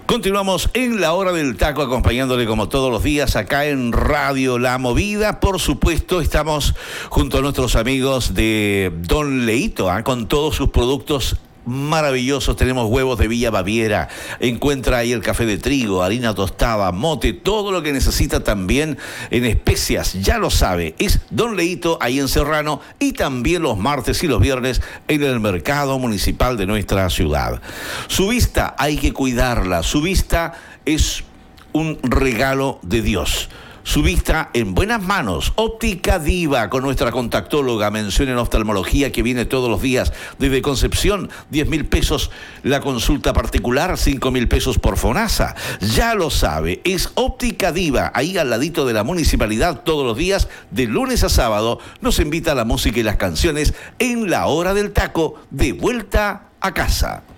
Continuamos en la hora del taco, acompañándole como todos los días acá en Radio La Movida. Por supuesto, estamos junto a nuestros amigos de Don Leito, con todos sus productos maravillosos. Tenemos huevos de Villa Baviera, encuentra ahí el café de trigo, harina tostada, mote, todo lo que necesita también en especias, ya lo sabe, es Don Leito ahí en Serrano, y también los martes y los viernes en el mercado municipal de nuestra ciudad. Su vista hay que cuidarla, su vista es un regalo de Dios. Su vista en buenas manos. Óptica Diva, con nuestra contactóloga, mención en oftalmología, que viene todos los días desde Concepción. 10.000 pesos la consulta particular, 5.000 pesos por FONASA. Ya lo sabe, es Óptica Diva, ahí al ladito de la municipalidad, todos los días, de lunes a sábado. Nos invita a la música y las canciones en la hora del taco, de vuelta a casa.